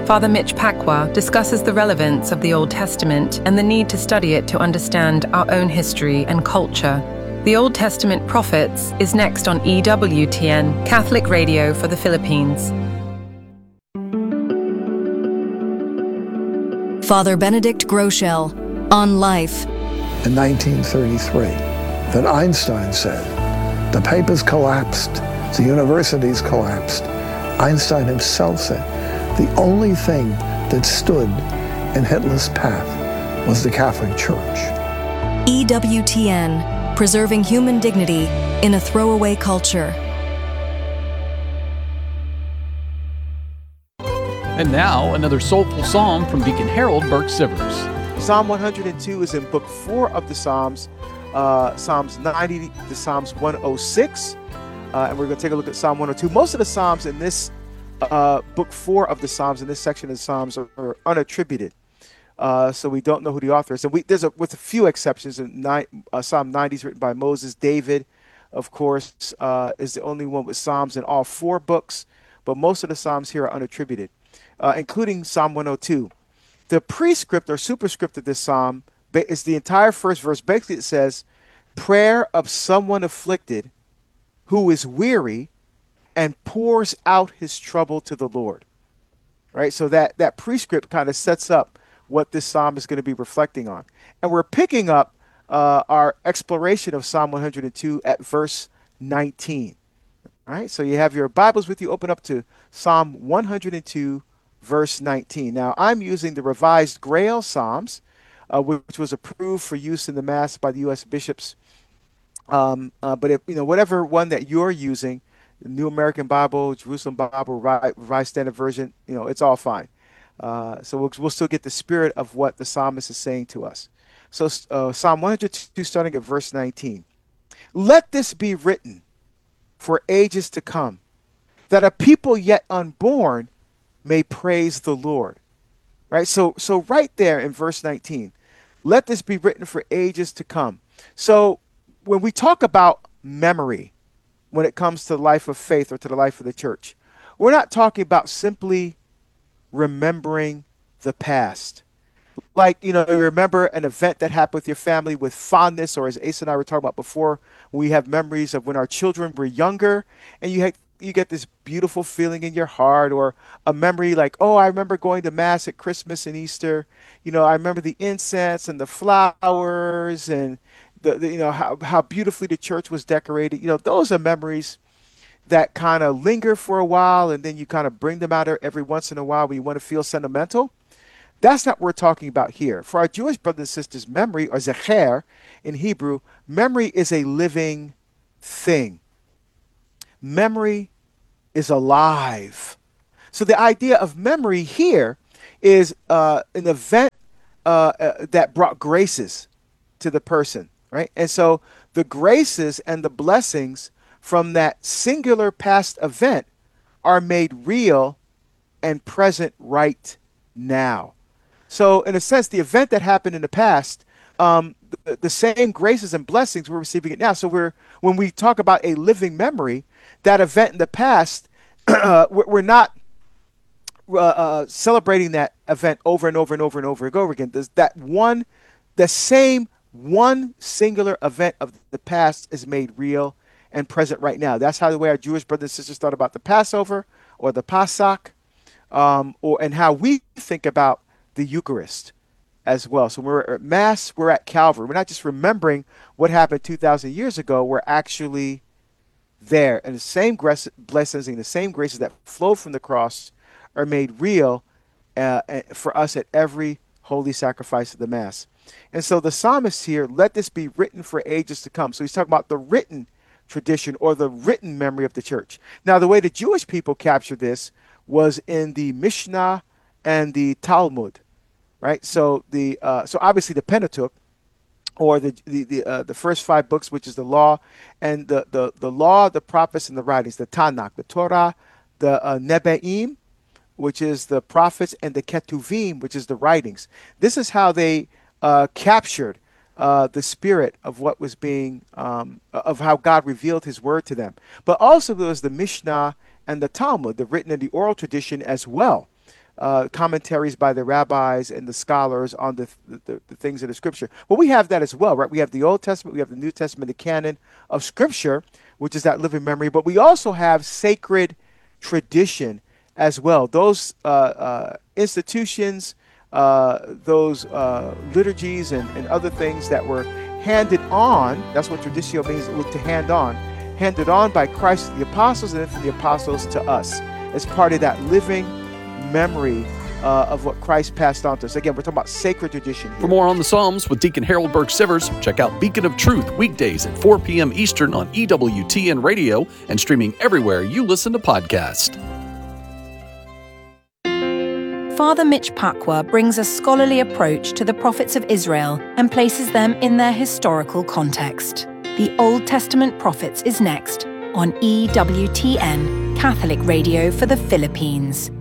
Father Mitch Pacwa discusses the relevance of the Old Testament and the need to study it to understand our own history and culture. The Old Testament Prophets is next on EWTN, Catholic Radio for the Philippines. Father Benedict Groeschel on life. In 1933, that Einstein said, the papers collapsed, the universities collapsed. Einstein himself said, the only thing that stood in Hitler's path was the Catholic Church. EWTN, preserving human dignity in a throwaway culture. And now, another soulful psalm from Deacon Harold Burke-Sivers. Psalm 102 is in Book 4 of the Psalms, Psalms 90 to Psalms 106. And we're going to take a look at Psalm 102. Most of the Psalms in this Book 4 of the Psalms, in this section of the Psalms, are unattributed. So we don't know who the author is. And with a few exceptions, Psalm 90 is written by Moses. David, of course, is the only one with Psalms in all 4 books. But most of the Psalms here are unattributed, including Psalm 102. The prescript or superscript of this psalm is the entire first verse. Basically, it says, prayer of someone afflicted who is weary and pours out his trouble to the Lord. Right? So that prescript kind of sets up what this psalm is going to be reflecting on. And we're picking up our exploration of Psalm 102 at verse 19. All right? So you have your Bibles with you. Open up to Psalm 102, verse 19. Now, I'm using the Revised Grail Psalms, which was approved for use in the Mass by the U.S. bishops. But if, whatever one that you're using, the New American Bible, Jerusalem Bible, Revised Standard Version, it's all fine. So we'll still get the spirit of what the psalmist is saying to us. So Psalm 102, starting at verse 19. Let this be written for ages to come, that a people yet unborn may praise the Lord. Right? So right there in verse 19, let this be written for ages to come. So when we talk about memory, when it comes to the life of faith or to the life of the church, we're not talking about simply remembering the past. Like, you remember an event that happened with your family with fondness, or as Ace and I were talking about before, we have memories of when our children were younger, and you get this beautiful feeling in your heart, or a memory like, oh, I remember going to Mass at Christmas and Easter. I remember the incense and the flowers and how beautifully the church was decorated. Those are memories that kind of linger for a while, and then you kind of bring them out every once in a while when you want to feel sentimental. That's not what we're talking about here. For our Jewish brothers and sisters, memory, or zecher in Hebrew, memory is a living thing. Memory is alive. So the idea of memory here is an event that brought graces to the person, right? And so the graces and the blessings from that singular past event are made real and present right now. So in a sense, the event that happened in the past, the same graces and blessings, we're receiving it now. So when we talk about a living memory, that event in the past, we're not celebrating that event over and over and over and over and over again. The same one singular event of the past is made real and present right now. That's how the way our Jewish brothers and sisters thought about the Passover or the Pasach, and how we think about the Eucharist as well. So when we're at Mass, we're at Calvary. We're not just remembering what happened 2,000 years ago. We're actually there. And the same blessings and the same graces that flow from the cross are made real for us at every holy sacrifice of the Mass. And so the psalmist here, let this be written for ages to come. So he's talking about the written tradition or the written memory of the church. Now, the way the Jewish people captured this was in the Mishnah and the Talmud, right? So so obviously the Pentateuch, or the first 5 books, which is the law, and the law, the prophets, and the writings, the Tanakh, the Torah, the Nebe'im, which is the prophets, and the Ketuvim, which is the writings. This is how they captured the spirit of what was being, of how God revealed his word to them. But also there was the Mishnah and the Talmud, the written and the oral tradition as well. commentaries by the rabbis and the scholars on the things of the Scripture. Well, we have that as well, right? We have the Old Testament, we have the New Testament, the canon of Scripture, which is that living memory, but we also have sacred tradition as well. Those institutions, those liturgies and other things that were handed on, that's what traditio means, to hand on, handed on by Christ to the apostles and then from the apostles to us as part of that living memory of what Christ passed on to us. Again, we're talking about sacred tradition here. For more on the Psalms with Deacon Harold Burke-Sivers, check out Beacon of Truth weekdays at 4 p.m. Eastern on EWTN Radio and streaming everywhere you listen to podcasts. Father Mitch Pacwa brings a scholarly approach to the prophets of Israel and places them in their historical context. The Old Testament Prophets is next on EWTN, Catholic Radio for the Philippines.